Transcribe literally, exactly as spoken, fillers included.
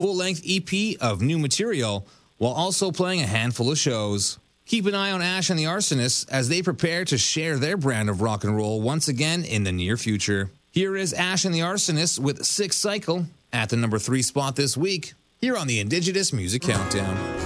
full-length E P of new material, while also playing a handful of shows. Keep an eye on Ash and the Arsonists as they prepare to share their brand of rock and roll once again in the near future. Here is Ash and the Arsonists with Sick Cycle at the number three spot this week, here on the Indigenous Music Countdown.